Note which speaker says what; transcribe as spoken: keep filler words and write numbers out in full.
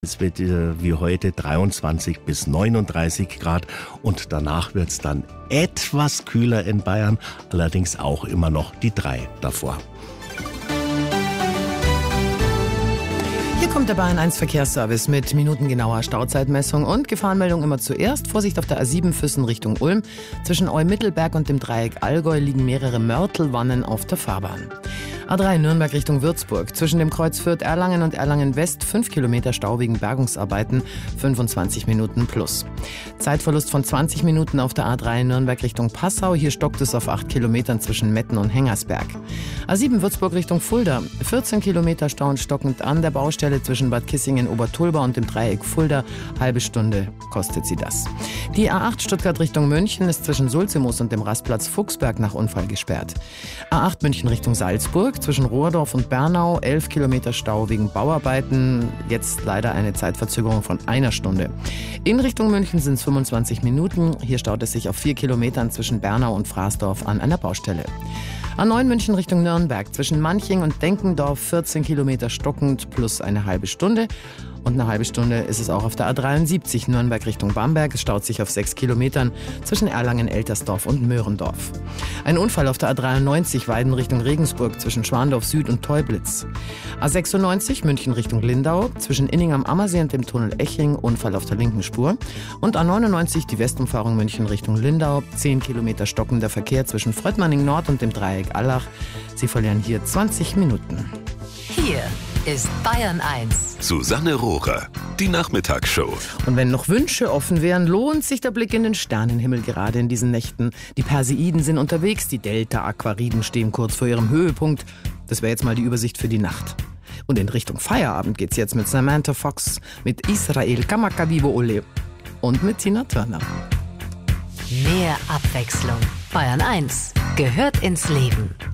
Speaker 1: Es wird äh, wie heute dreiundzwanzig bis neununddreißig Grad und danach wird es dann etwas kühler in Bayern, allerdings auch immer noch die drei davor.
Speaker 2: Hier kommt der Bayern eins Verkehrsservice mit minutengenauer Stauzeitmessung und Gefahrenmeldung immer zuerst. Vorsicht auf der A sieben Füssen Richtung Ulm. Zwischen Eu-Mittelberg und dem Dreieck Allgäu liegen mehrere Mörtelwannen auf der Fahrbahn. A drei Nürnberg Richtung Würzburg. Zwischen dem Kreuz Fürth-Erlangen und Erlangen-West fünf Kilometer Stau wegen Bergungsarbeiten, fünfundzwanzig Minuten plus. Zeitverlust von zwanzig Minuten auf der A drei Nürnberg Richtung Passau. Hier stockt es auf acht Kilometern zwischen Metten und Hengersberg. A sieben Würzburg Richtung Fulda. vierzehn Kilometer Stau und stockend an der Baustelle zwischen Bad Kissingen-Obertulba und dem Dreieck Fulda. Halbe Stunde kostet sie das. Die A acht Stuttgart Richtung München ist zwischen Sulzemoos und dem Rastplatz Fuchsberg nach Unfall gesperrt. A acht München Richtung Salzburg. Zwischen Rohrdorf und Bernau elf Kilometer Stau wegen Bauarbeiten. Jetzt leider eine Zeitverzögerung von einer Stunde. In Richtung München sind es fünfundzwanzig Minuten. Hier staut es sich auf vier Kilometern zwischen Bernau und Fraßdorf an einer Baustelle. A neun München Richtung Nürnberg. Zwischen Manching und Denkendorf vierzehn Kilometer stockend plus eine halbe Stunde. Und eine halbe Stunde ist es auch auf der A dreiundsiebzig Nürnberg Richtung Bamberg. Es staut sich auf sechs Kilometern zwischen Erlangen-Eltersdorf und Möhrendorf. Ein Unfall auf der A dreiundneunzig Weiden Richtung Regensburg zwischen Schwandorf Süd und Teublitz. A sechsundneunzig München Richtung Lindau zwischen Inning am Ammersee und dem Tunnel Eching. Unfall auf der linken Spur. Und A neunundneunzig die Westumfahrung München Richtung Lindau. zehn Kilometer stockender Verkehr zwischen Fröttmanning Nord und dem Dreieck Allach. Sie verlieren hier zwanzig Minuten.
Speaker 3: Hier ist Bayern eins.
Speaker 4: Susanne Rohrer, die Nachmittagsshow.
Speaker 2: Und wenn noch Wünsche offen wären, lohnt sich der Blick in den Sternenhimmel gerade in diesen Nächten. Die Perseiden sind unterwegs, die Delta-Aquariden stehen kurz vor ihrem Höhepunkt. Das wäre jetzt mal die Übersicht für die Nacht. Und in Richtung Feierabend geht's jetzt mit Samantha Fox, mit Israel Kamakawiwo Ole und mit Tina Turner.
Speaker 3: Mehr Abwechslung. Bayern eins gehört ins Leben.